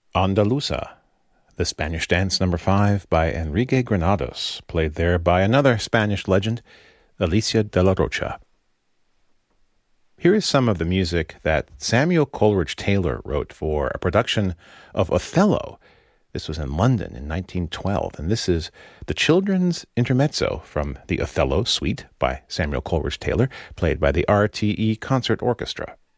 Andaluza, the Spanish Dance Number 5 by Enrique Granados, played there by another Spanish legend, Alicia de la Rocha. Here is some of the music that Samuel Coleridge Taylor wrote for a production of Othello. This was in London in 1912, and this is the children's intermezzo from the Othello Suite by Samuel Coleridge Taylor, played by the RTE Concert Orchestra.